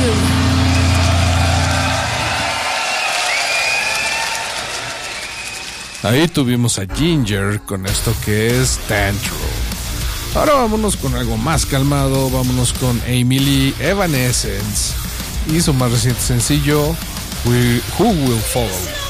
Ahí tuvimos a Ginger con esto que es Tantrum. Ahora vámonos con algo más calmado, vámonos con Amy Lee Evanescence y su más reciente sencillo, Who Will Follow.